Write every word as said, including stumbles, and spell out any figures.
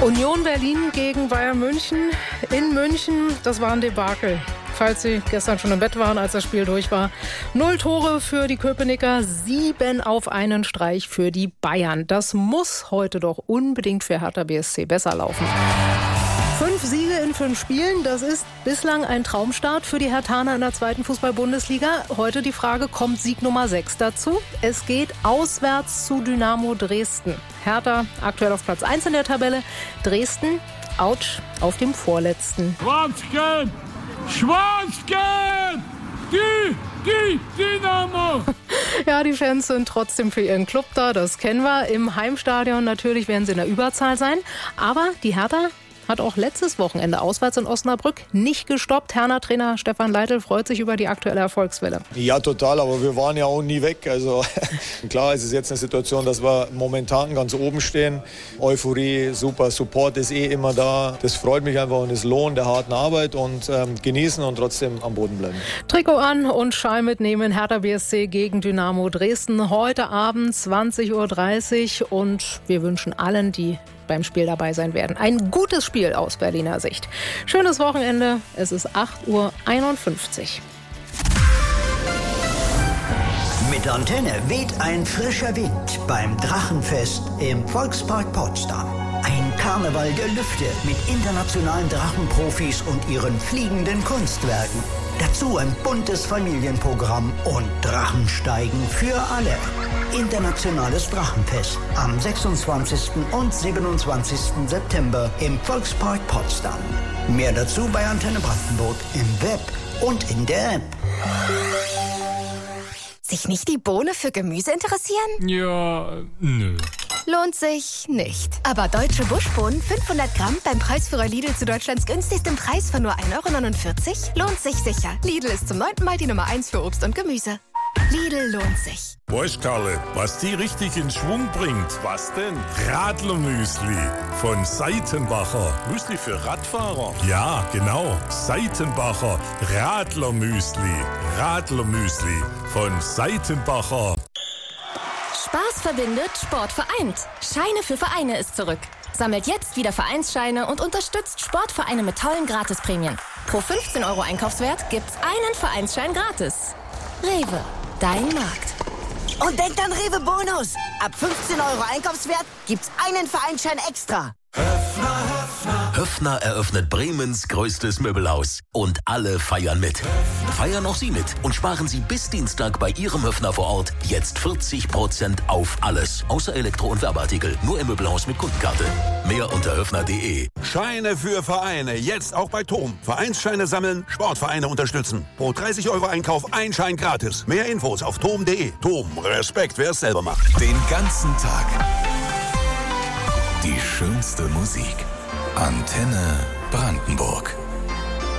Union Berlin gegen Bayern München in München, das war ein Debakel. Falls Sie gestern schon im Bett waren, als das Spiel durch war. Null Tore für die Köpenicker, sieben auf einen Streich für die Bayern. Das muss heute doch unbedingt für Hertha B S C besser laufen. Fünf Siege in fünf Spielen, das ist bislang ein Traumstart für die Herthaner in der zweiten Fußball-Bundesliga. Heute die Frage, kommt Sieg Nummer sechs dazu? Es geht auswärts zu Dynamo Dresden. Hertha aktuell auf Platz eins in der Tabelle. Dresden, ouch, auf dem vorletzten. Schwarz-Gelb! Schwarz-Gelb! Die, die, Dynamo! Ja, die Fans sind trotzdem für ihren Club da, das kennen wir. Im Heimstadion natürlich werden sie in der Überzahl sein. Aber die Hertha hat auch letztes Wochenende auswärts in Osnabrück nicht gestoppt. Hertha-Trainer Stefan Leitl freut sich über die aktuelle Erfolgswelle. Ja, total, aber wir waren ja auch nie weg. Also klar, es ist jetzt eine Situation, dass wir momentan ganz oben stehen. Euphorie, super, Support ist eh immer da. Das freut mich einfach und ist Lohn der harten Arbeit und ähm, genießen und trotzdem am Boden bleiben. Trikot an und Schal mitnehmen. Hertha B S C gegen Dynamo Dresden. Heute Abend zwanzig Uhr dreißig und wir wünschen allen, die beim Spiel dabei sein werden, ein gutes Spiel aus Berliner Sicht. Schönes Wochenende. Es ist acht Uhr einundfünfzig. Mit Antenne weht ein frischer Wind beim Drachenfest im Volkspark Potsdam. Ein Karneval der Lüfte mit internationalen Drachenprofis und ihren fliegenden Kunstwerken. Dazu ein buntes Familienprogramm und Drachensteigen für alle. Internationales Drachenfest am sechsundzwanzigsten und siebenundzwanzigsten September im Volkspark Potsdam. Mehr dazu bei Antenne Brandenburg im Web und in der App. Sich nicht die Bohne für Gemüse interessieren? Ja, nö. Lohnt sich nicht. Aber deutsche Buschbohnen fünfhundert Gramm beim Preisführer Lidl zu Deutschlands günstigstem Preis von nur ein Euro neunundvierzig lohnt sich sicher. Lidl ist zum neunten Mal die Nummer eins für Obst und Gemüse. Lidl lohnt sich. Weißt Karle, was die richtig in Schwung bringt? Was denn? Radlermüsli von Seitenbacher. Müsli für Radfahrer? Ja, genau. Seitenbacher Radlermüsli. Radlermüsli von Seitenbacher. Spaß verbindet, Sport vereint. Scheine für Vereine ist zurück. Sammelt jetzt wieder Vereinsscheine und unterstützt Sportvereine mit tollen Gratisprämien. Pro fünfzehn Euro Einkaufswert gibt's einen Vereinsschein gratis. Rewe, dein Markt. Und denkt an Rewe Bonus. Ab fünfzehn Euro Einkaufswert gibt's einen Vereinsschein extra. Höffner, Höffner. Höffner eröffnet Bremens größtes Möbelhaus. Und alle feiern mit. Feiern auch Sie mit und sparen Sie bis Dienstag bei Ihrem Höffner vor Ort jetzt vierzig Prozent auf alles. Außer Elektro- und Werbeartikel. Nur im Möbelhaus mit Kundenkarte. Mehr unter höffner punkt de. Scheine für Vereine. Jetzt auch bei Tom. Vereinsscheine sammeln, Sportvereine unterstützen. Pro dreißig Euro Einkauf ein Schein gratis. Mehr Infos auf tom punkt de. Tom, Respekt, wer es selber macht. Den ganzen Tag die schönste Musik. Antenne Brandenburg.